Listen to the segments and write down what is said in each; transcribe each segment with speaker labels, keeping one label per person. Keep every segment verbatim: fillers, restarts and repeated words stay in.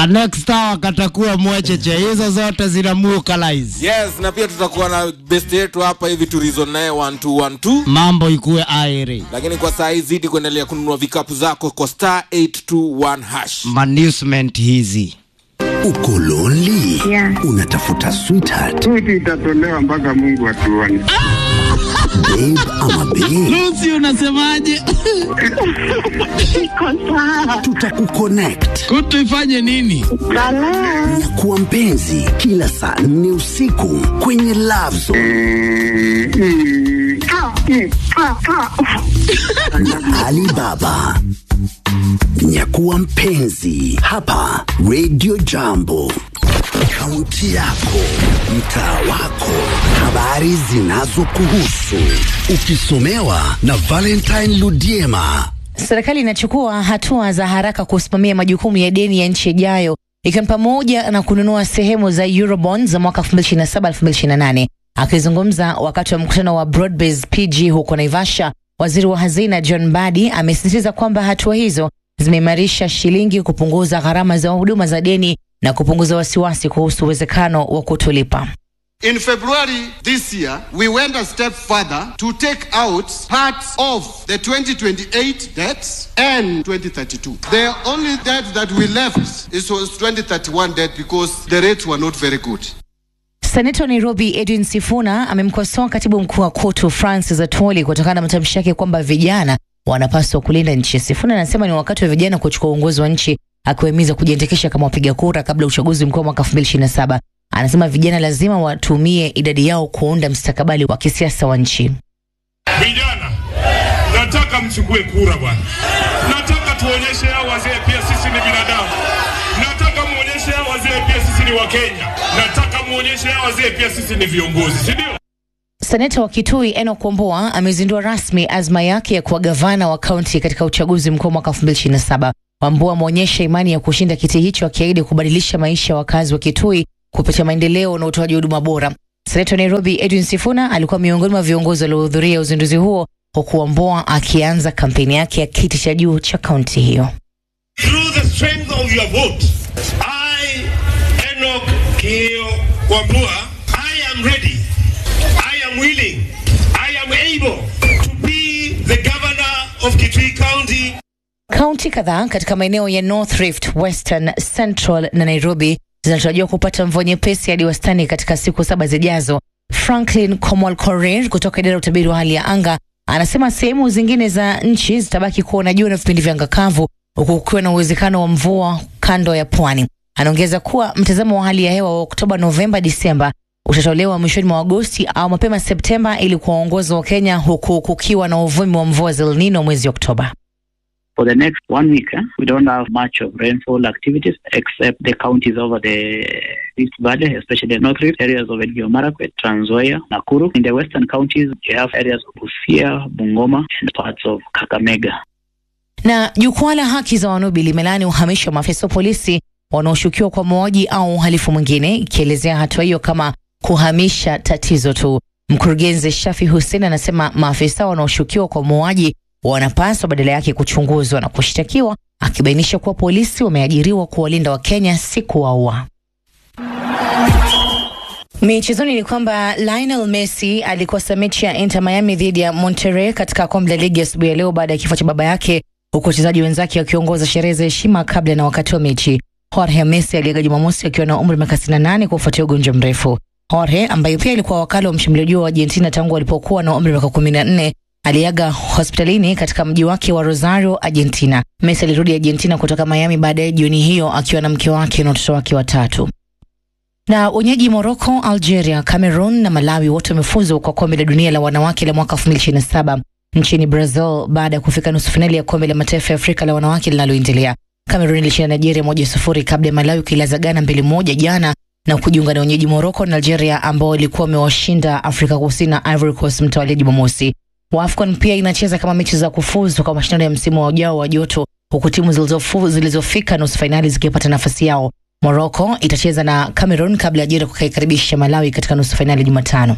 Speaker 1: Next hour katakuwa mwecheche. Hizo zote zina localize.
Speaker 2: Yes, na pia tutakuwa na best yetu hapa hivi tu reason naye one two one two.
Speaker 1: Mambo ikuwe airi.
Speaker 2: Lakini kwa saa hizi zidi kuendelea kununua vikapu zako kwa star eight two one hash.
Speaker 1: Management hizi.
Speaker 3: Uko lonely?
Speaker 4: Yeah.
Speaker 3: Unatafuta sweetheart?
Speaker 5: Tuti itatolewa mpaka Mungu atuone.
Speaker 3: Babe ama babe?
Speaker 1: Lucy unasemaje?
Speaker 4: Iko sawa.
Speaker 3: Tutakuconnect.
Speaker 1: Kutu ifanye nini?
Speaker 4: Balaa.
Speaker 3: Nyakuwa mpenzi kila saa nne usiku kwenye Love Zone. Na Alibaba. Nyakuwa mpenzi hapa Radio Jambo. Kaunti yako, mtaa wako, habari zinazokuhusu, ukisomewa na Valentine Ludiema.
Speaker 6: Serikali inachukua hatua za haraka kusimamia majukumu ya deni ya nchi ijayo, ikiwa pamoja na kununua sehemu za Eurobonds za mwaka elfu mbili ishirini na saba elfu mbili ishirini na nane. Akizungumza wakati wa mkutano wa Broadbase P G huko Naivasha, waziri wa hazina John Mbadi amesisitiza kwamba hatua hizo zimeimarisha shilingi, kupunguza gharama za huduma za deni na kupunguza wasiwasi kuhusu uwezekano wa kutolipa.
Speaker 7: In February this year, we went a step further to take out parts of the twenty twenty-eight debts and twenty thirty-two. The only debt that we left is was twenty thirty-one debt because the rates were not very good.
Speaker 6: Senator Nairobi Edwin Sifuna amemkosoa katibu mkuu wa KOTU Francis Atwoli kutokana na matamshi yake kwamba vijana wanapaswa kulinda nchi. Sifuna anasema ni wakati wa vijana kuchukua uongozi wa nchi, akiwahimiza kujiandikisha kama wapiga kura kabla uchaguzi mkuu mwaka elfu mbili ishirini na saba. Anasema vijana lazima watumie idadi yao kuunda mstakabali wa kisiasa wa nchi.
Speaker 8: Vijana, nataka mchukue kura bwana. Nataka tuonyeshe hao wazee pia sisi ni binadamu. Nataka muonyeshe hao wazee pia sisi ni Wakenya. Nataka muonyeshe hao wazee pia sisi ni viongozi, si ndio?
Speaker 6: Seneta wa Kitui Enoch Wambua amezindua rasmi azma yake ya kuwa gavana wa kaunti katika uchaguzi mkuu mwaka elfu mbili ishirini na saba. Wambua ameonyesha imani ya kushinda kiti hicho, akiahidi kubadilisha maisha ya wakazi wa Kitui kupitia maendeleo na utoaji huduma bora. Seneta Nairobi Edwin Sifuna alikuwa miongoni mwa viongozi waliohudhuria uzinduzi huo, huku Wambua akianza kampeni yake ya kiti cha juu cha kaunti hiyo.
Speaker 8: Through the strength of your vote, I, Enoch Kio Wambua, I am ready, I am willing, I am able to be the governor of Kitui County.
Speaker 6: Kaunti kadhaa katika maeneo ya North Rift, Western, Central na Nairobi zinatarajiwa kupata mvua nyepesi hadi wastani katika siku saba zijazo. Franklin Komol Korir kutoka idara ya utabiri wa hali ya anga anasema sehemu zingine za nchi zitabaki kuwa na jua na vipindi vya anga kavu, huku kukiwa na uwezekano wa mvua kando ya pwani. Anaongeza kuwa mtazamo wa hali ya hewa wa Oktoba, Novemba, Disemba utatolewa mwishoni mwa Agosti au mapema Septemba ili kuwaongoza wa Kenya, huku kukiwa na uvumi wa mvua za El Nino mwezi Oktoba.
Speaker 9: For the next one week, eh, we don't have much of rainfall activities except the counties over the East Valley, especially the North Rift, areas of Elgeyo Marakwet, Trans Nzoia, Nakuru. In the western counties, you have areas of Busia, Bungoma, and parts of Kakamega.
Speaker 6: Na jukwaa la haki za wanubi limelani uhamisho wa maafisa wa polisi wanaoshukiwa kwa mauaji au uhalifu mwingine, ikielezea hatua hiyo kama kuhamisha tatizo tu. Mkurugenzi Shafi Hussein anasema maafisa wanaoshukiwa kwa mauaji wanapaswa badala yake kuchunguzwa na kushtakiwa, akibainisha kuwa polisi wameajiriwa kuwalinda Wakenya, si kuwaua. Michezoni ni kwamba Lionel Messi alikosa mechi ya Inter Miami dhidi ya Monterrey katika kombe la ligi asubuhi ya leo baada ya kifo cha baba yake, huku wachezaji wenzake wakiongoza sherehe za heshima kabla na wakati wa mechi. Jorge Messi aliaga Jumamosi akiwa na umri wa miaka sitini na nane kufuatia ugonjwa mrefu. Jorge, ambaye pia alikuwa wakala wa mshambuliaji wa Argentina tangu alipokuwa na umri wa miaka kumi na nne, aliaga hospitalini katika mji wake wa Rosario, Argentina. Messi alirudi Argentina kutoka Miami baadaye jioni hiyo akiwa na mke wake na watoto wake watatu. Na wenyeji Morocco, Algeria, Cameroon na Malawi wote wamefuzu kwa kombe la dunia la wanawake la mwaka elfu mbili ishirini na saba nchini Brazil baada ya kufika nusu finali ya kombe la mataifa ya Afrika la wanawake linaloendelea. Cameroon ilishinda Nigeria moja sufuri kabla ya Malawi kuilaza Ghana mbili moja jana na kujiunga na wenyeji Morocco na Algeria ambao walikuwa wamewashinda Afrika Kusini na Ivory Coast mtawalia Jumamosi. AFCON pia inacheza kama mechi za kufuzu kwa mashindano ya msimu wa ujao wa joto, huku timu zilizofuzu zilizofika nusu finali zikipata nafasi yao. Morocco itacheza na Cameroon kabla ya Algeria kukaribisha Malawi katika nusu finali Jumatano.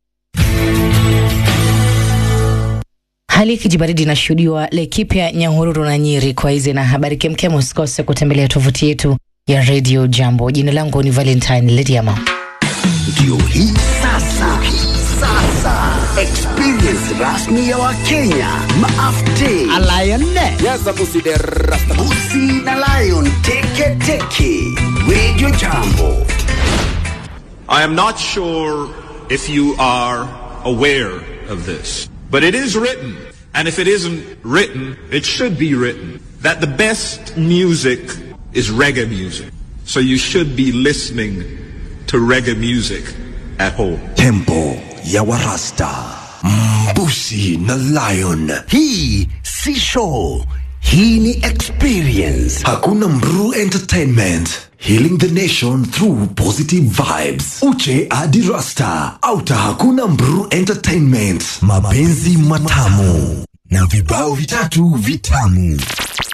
Speaker 6: Hali ya kijibaridi inashuhudiwa Laikipia, Nyahururu na Nyeri. Kwa hizi na habari kemkem usikose kutembelea tovuti yetu ya Radio Jambo. Jina langu ni Valentine Lydiama.
Speaker 3: Ndio hii sasa. Sasa experience rasmi ya Wakenya maafte
Speaker 1: Alayone
Speaker 2: Yaza Busi de Rasta
Speaker 3: Busi na Lion teke teke Radio Jambo.
Speaker 4: I am not sure if you are aware of this, but it is written, and if it isn't written, it should be written, that the best music is reggae music. So you should be listening to reggae music at home.
Speaker 10: Tempo ya Warasta, Busi na Lion.
Speaker 3: Hii si show, hii ni experience.
Speaker 10: Hakuna Mru Entertainment, healing the nation through positive vibes. Uche adi Rasta, auta Hakuna Mru Entertainment. Mapenzi matamu na vibao vitatu vitamu.